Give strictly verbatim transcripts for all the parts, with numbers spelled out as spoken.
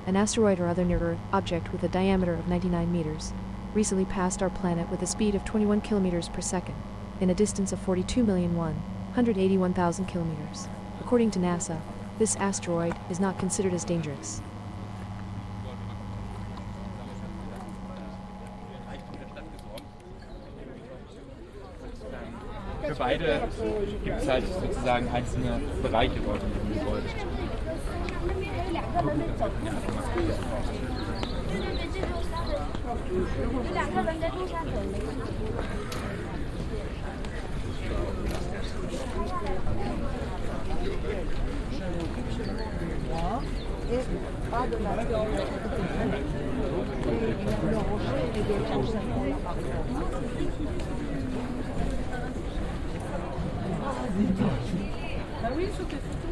an asteroid or other near-Earth object with a diameter of ninety-nine meters, recently passed our planet with a speed of twenty-one kilometers per second, in a distance of forty-two million one hundred eighty-one thousand kilometers. According to NASA, this asteroid is not considered as dangerous. Für beide gibt es halt sozusagen einzelne Bereiche dort in dem Gebäude. Bah oui, sauf que c'est tout.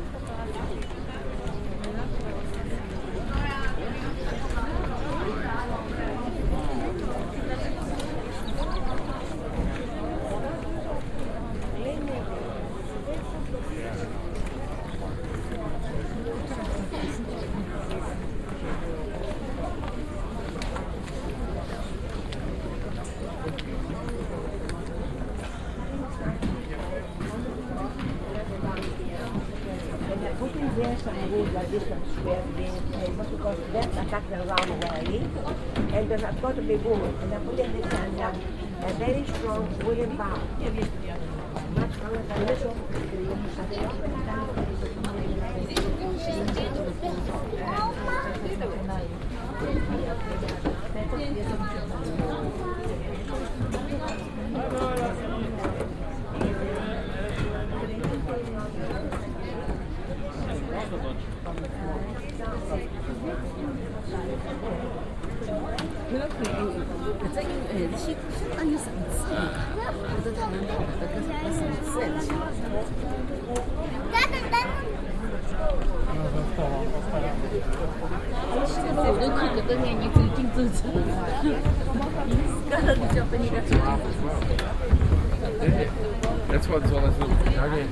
And there's got to be wood, and I put in the sand down a very strong wooden bar. Much stronger than this one. That's what's all this little target.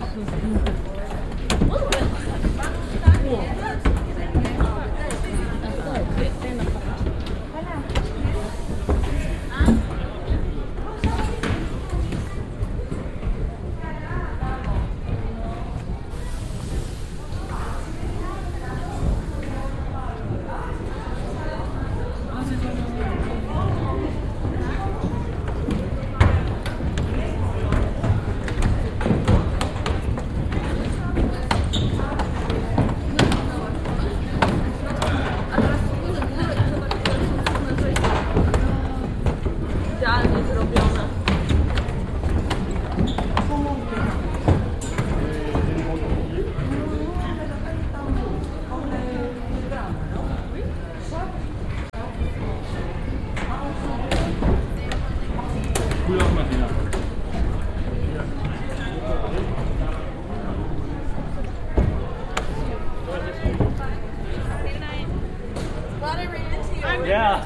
Yeah.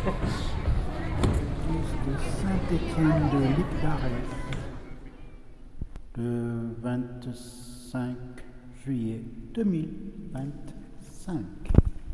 De Saint-Étienne de Lipdarès, le vingt-cinq juillet deux mille vingt-cinq.